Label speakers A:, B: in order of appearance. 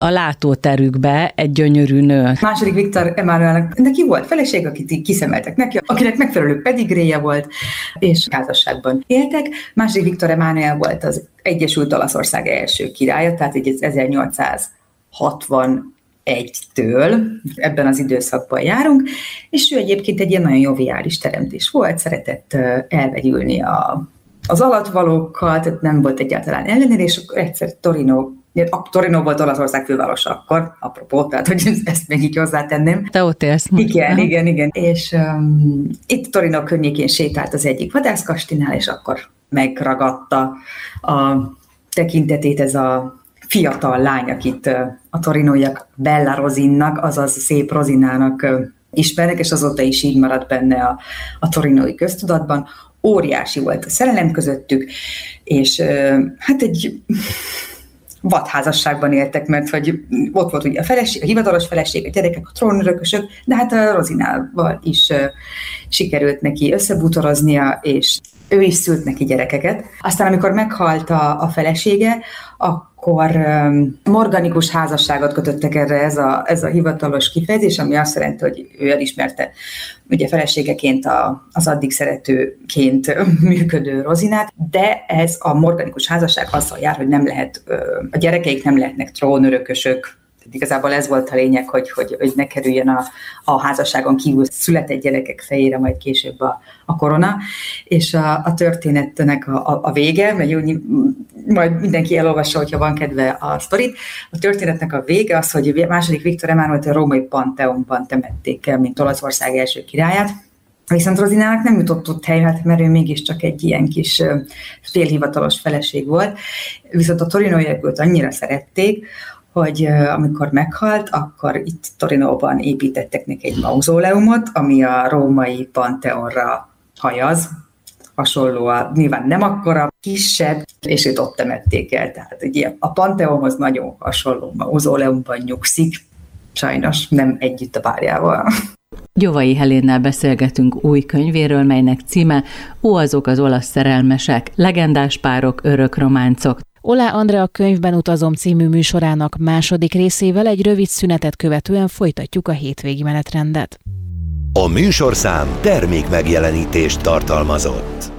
A: a látóterükbe egy gyönyörű nő.
B: Második Viktor Emánuelnek neki volt feleség, akit így kiszemeltek neki, akinek megfelelő pedigréje volt, és házasságban éltek. Második Viktor Emánuel volt az Egyesült Olaszország első királya, tehát így 1861-től ebben az időszakban járunk, és ő egyébként egy ilyen nagyon joviális teremtés volt, szeretett elvegyülni az alatvalókkal, tehát nem volt egyáltalán ellenére, és akkor egyszer Torino volt Olaszország fővárosa akkor, apropó, tehát hogy ezt még így hozzátenném.
A: Te ott élsz most.
B: Igen. És itt Torino környékén sétált az egyik vadászkastinál, és akkor megragadta a tekintetét ez a fiatal lány, akit a torinóiak Bella Rosinnak, azaz szép Rosinának ismernek, és azóta is így maradt benne a torinói köztudatban. Óriási volt a szerelem közöttük, és hát egy vadházasságban éltek, mert hogy ott volt ugye a hivatalos feleség, a gyerekek, a trónörökösök, de hát a Rosinával is sikerült neki összebútoroznia, és ő is szült neki gyerekeket. Aztán, amikor meghalt a felesége, akkor morganikus házasságot kötöttek erre ez a hivatalos kifejezés, ami azt jelenti, hogy ő elismerte ugye feleségeként az addig szeretőként működő Rosinát, de ez a morganikus házasság azzal jár, hogy nem lehet, a gyerekeik nem lehetnek trónörökösök. Igazából ez volt a lényeg, hogy ne kerüljön a házasságon kívül született gyerekek fejére majd később a korona, és a történetnek a vége, mert majd mindenki elolvassa, hogyha van kedve a sztorit, a történetnek a vége az, hogy második Viktor Emánuelt a római Pantheonban temették el, mint Olaszország első királyát, viszont Rosinának nem jutott ott helyet, mert ő mégiscsak egy ilyen kis félhivatalos feleség volt, viszont a torinóiak őt annyira szerették, hogy amikor meghalt, akkor itt Torinóban építettek neki egy mauzóleumot, ami a római Pantheonra hajaz, hasonlóan, nyilván nem akkora, kisebb, és őt ott temették el. Tehát ugye a Pantheonhoz nagyon hasonló mauzóleumban nyugszik, sajnos nem együtt a párjával.
A: Gyovai Helénnel beszélgetünk új könyvéről, melynek címe Ó, azok az olasz szerelmesek, legendás párok, örök románcok.
C: Oláh Andrea könyvben utazom című műsorának második részével egy rövid szünetet követően folytatjuk a hétvégi menetrendet.
D: A műsorszám termékmegjelenítést tartalmazott.